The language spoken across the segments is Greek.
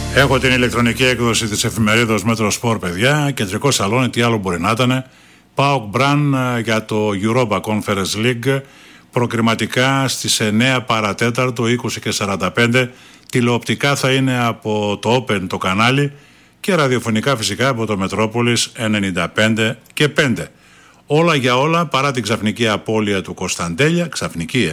Έχω την ηλεκτρονική έκδοση της εφημερίδας Μέτρο-Σπορ, παιδιά. Κεντρικό σαλόνι, τι άλλο μπορεί να ήταν. ΠΑΟΚ Μπραν για το Europa Conference League. Προκριματικά στις 9 παρατέταρτο, 20 και 45. Τηλεοπτικά θα είναι από το Open το κανάλι και ραδιοφωνικά φυσικά από το Μετρόπολης 95 και 5. Όλα για όλα, παρά την ξαφνική απώλεια του Κωνσταντέλια, ξαφνική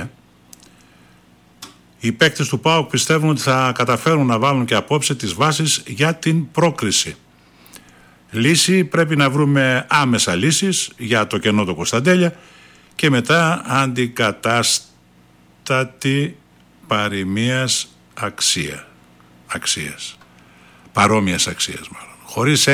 οι παίκτες του ΠΑΟΚ πιστεύουν ότι θα καταφέρουν να βάλουν και απόψε τις βάσεις για την πρόκριση. Λύση, πρέπει να βρούμε άμεσα λύσεις για το κενό του Κωνσταντέλια και μετά αντικατάστατη παροιμίας αξίας. Παρόμοιας αξίας μάλλον. Χωρίς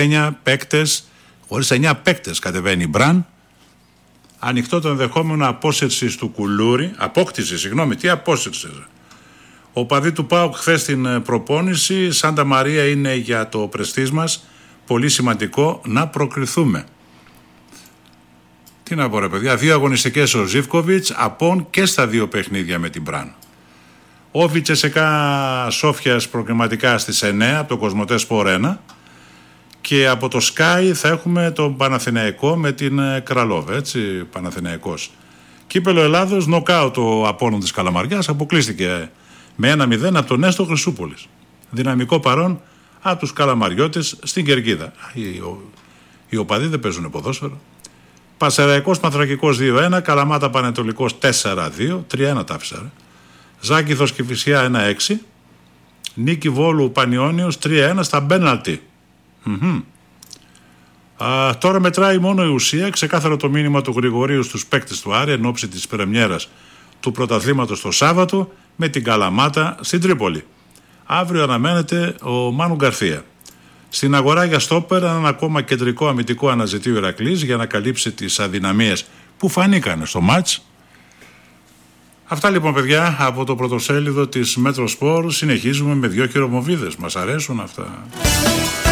9 παίκτες κατεβαίνει η Μπραν. Ανοιχτό το ενδεχόμενο απόσυρσης του Κουλούρη. Τι απόσυρση. Ο παδί του ΠΑΟΚ χθες στην προπόνηση. Σάντα Μαρία είναι για το πρεστίζ μας πολύ σημαντικό να προκριθούμε. Τι να πω ρε παιδιά, 2 αγωνιστικές ο Ζίβκοβιτς απόν και στα 2 παιχνίδια με την Μπραν. Ο Βιτσεσεκά Σόφιας προκριματικά στις 9 από το Κοσμοτέ Σπορ 1 και από το Sky θα έχουμε τον Παναθηναϊκό με την Κραλόβ, έτσι, Παναθηναϊκός. Κύπελλο Ελλάδος, νοκάουτ ο Απόλλων της Καλαμαριάς, αποκλείστηκε με 1-0 από τον Νέστο Χρυσούπολης. Δυναμικό παρόν από τους Καλαμαριώτες στην Κερκίδα. Οι οπαδοί δεν παίζουν ποδόσφαιρο. Πασεραϊκός Παθρακικός 2-1, Καλαμάτα Πανετολικός 4-2, 3-1 τα άφησα. Ζάκηθος Κηφισιά 1-6, Νίκη Βόλου Πανιώνιος 3-1 στα μπέναλτι. Τώρα μετράει μόνο η ουσία. Ξεκάθαρο το μήνυμα του Γρηγορίου στους παίκτες του Άρη εν ώψη της πρεμιέρας του πρωταθλήματος το Σάββατο με την Καλαμάτα στην Τρίπολη. Αύριο αναμένεται ο Μάνου Γκαρθία. Στην αγορά για στόπερ έναν ακόμα κεντρικό αμυντικό αναζητεί ο Ηρακλής για να καλύψει τις αδυναμίες που φανήκανε στο μάτς. Αυτά λοιπόν παιδιά από το πρωτοσέλιδο της Μέτρο Σπορ. Συνεχίζουμε με 2 χειρομοβίδες. Μας αρέσουν αυτά.